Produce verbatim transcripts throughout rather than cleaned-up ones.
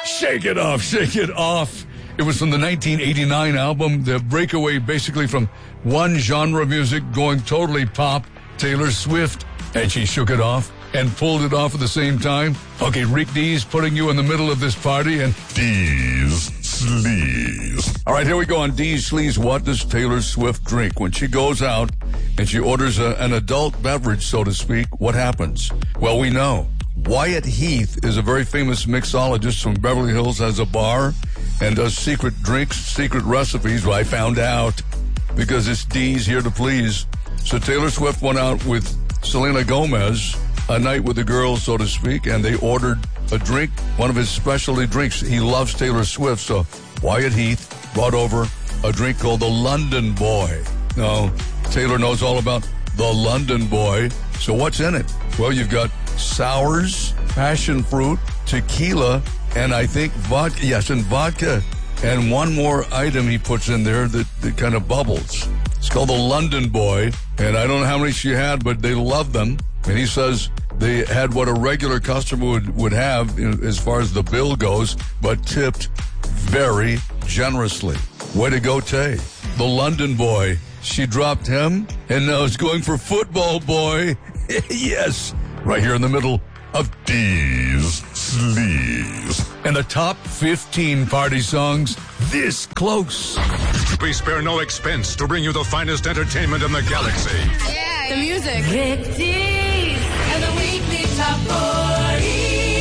Shake it off, shake it off. It was from the nineteen eighty-nine album, the breakaway basically from one genre of music going totally pop, Taylor Swift, and she shook it off and pulled it off at the same time. Okay, Rick Dees putting you in the middle of this party, and Dees Sleaze. All right, here we go on Dees Sleaze. What does Taylor Swift drink? When she goes out and she orders a, an adult beverage, so to speak, what happens? Well, we know. Wyatt Heath is a very famous mixologist from Beverly Hills, has a bar and does secret drinks, secret recipes. Well, I found out because it's Dees here to please. So Taylor Swift went out with Selena Gomez, a night with the girls, so to speak, and they ordered a drink, one of his specialty drinks. He loves Taylor Swift, so Wyatt Heath brought over a drink called the London Boy. Now, Taylor knows all about the London Boy. So what's in it? Well, you've got sours, passion fruit, tequila, and I think vodka. Yes, and vodka. And one more item he puts in there that, that kind of bubbles. It's called the London Boy. And I don't know how many she had, but they love them. And he says they had what a regular customer would, would have you know, as far as the bill goes, but tipped very generously. Way to go, Tay. The London Boy. She dropped him, and now is going for Football Boy. Yes. Right here in the middle of Dees Sleaze. And the top fifteen party songs this close. We spare no expense to bring you the finest entertainment in the galaxy. Yeah, the music. Rick Dees and the weekly top forty.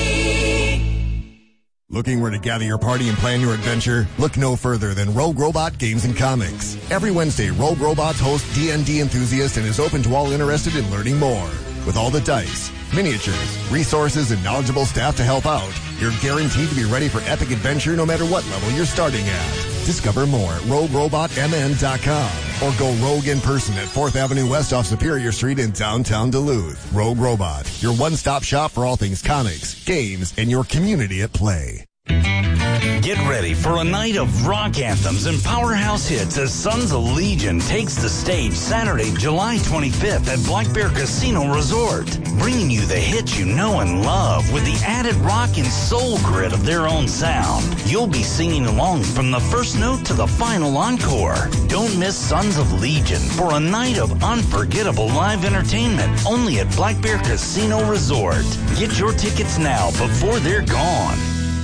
Looking where to gather your party and plan your adventure? Look no further than Rogue Robot Games and Comics. Every Wednesday, Rogue Robots hosts D and D enthusiasts and is open to all interested in learning more. With all the dice, miniatures, resources, and knowledgeable staff to help out, you're guaranteed to be ready for epic adventure no matter what level you're starting at. Discover more at rogue robot m n dot com or go rogue in person at fourth Avenue West off Superior Street in downtown Duluth. Rogue Robot, your one-stop shop for all things comics, games, and your community at play. Get ready for a night of rock anthems and powerhouse hits as Sons of Legion takes the stage Saturday, July twenty-fifth at Black Bear Casino Resort, bringing you the hits you know and love with the added rock and soul grit of their own sound. You'll be singing along from the first note to the final encore. Don't miss Sons of Legion for a night of unforgettable live entertainment only at Black Bear Casino Resort. Get your tickets now before they're gone.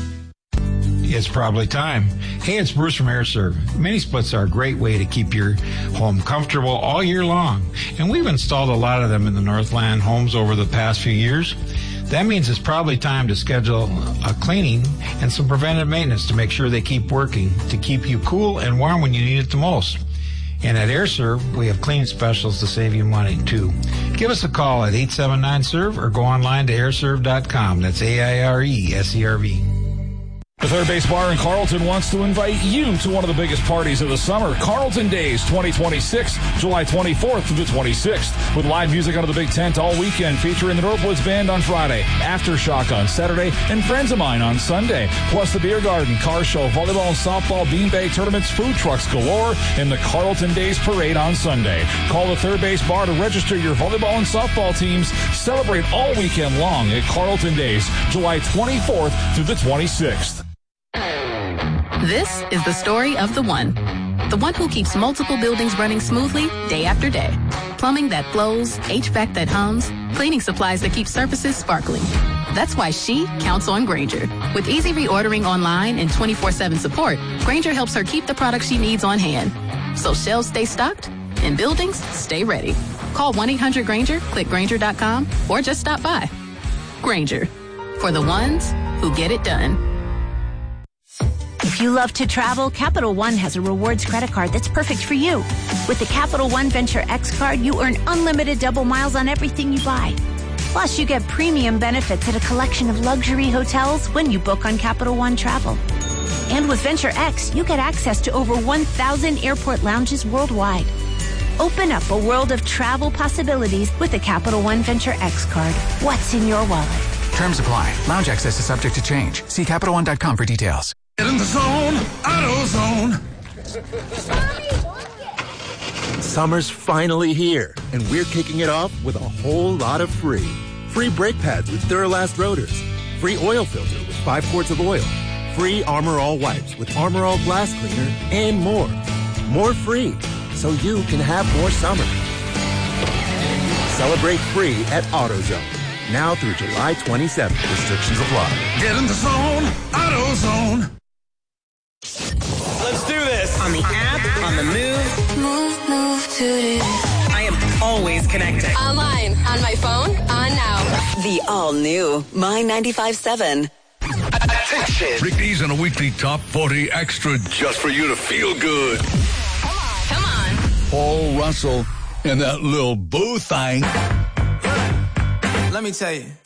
It's probably time. Hey, it's Bruce from AirServe. Mini splits are a great way to keep your home comfortable all year long. And we've installed a lot of them in the Northland homes over the past few years. That means it's probably time to schedule a cleaning and some preventive maintenance to make sure they keep working to keep you cool and warm when you need it the most. And at AirServe, we have cleaning specials to save you money, too. Give us a call at eight seven nine serve or go online to air serve dot com. That's A I R E S E R V. The Third Base Bar in Carlton wants to invite you to one of the biggest parties of the summer, Carlton Days twenty twenty-six, July twenty-fourth through the twenty-sixth, with live music under the big tent all weekend, featuring the Northwoods Band on Friday, Aftershock on Saturday, and Friends of Mine on Sunday. Plus the beer garden, car show, volleyball and softball, beanbag tournaments, food trucks galore, and the Carlton Days Parade on Sunday. Call the Third Base Bar to register your volleyball and softball teams. Celebrate all weekend long at Carlton Days, July twenty-fourth through the twenty-sixth. This is the story of the one. The one who keeps multiple buildings running smoothly day after day. Plumbing that flows, H V A C that hums, cleaning supplies that keep surfaces sparkling. That's why she counts on Grainger. With easy reordering online and twenty-four seven support, Grainger helps her keep the products she needs on hand. So shelves stay stocked and buildings stay ready. Call one eight hundred Grainger, click Grainger dot com, or just stop by. Grainger, for the ones who get it done. If you love to travel, Capital One has a rewards credit card that's perfect for you. With the Capital One Venture X card, you earn unlimited double miles on everything you buy. Plus, you get premium benefits at a collection of luxury hotels when you book on Capital One Travel. And with Venture X, you get access to over one thousand airport lounges worldwide. Open up a world of travel possibilities with the Capital One Venture X card. What's in your wallet? Terms apply. Lounge access is subject to change. See Capital One dot com for details. Get in the zone, AutoZone. Summer's finally here, and we're kicking it off with a whole lot of free. Free brake pads with Duralast rotors. Free oil filter with five quarts of oil. free Armor All wipes with Armor All glass cleaner, and more. More free, so you can have more summer. Celebrate free at AutoZone. Now through July twenty-seventh. Restrictions apply. Get in the zone, AutoZone. Let's do this. On the app, on the move. Move, move to this. I am always connected. Online, on my phone, on now. The all-new My ninety-five point seven. Attention. Rick D's on a weekly top forty extra just for you to feel good. Come on. Come on. Paul Russell and that little boo thing. Let me tell you.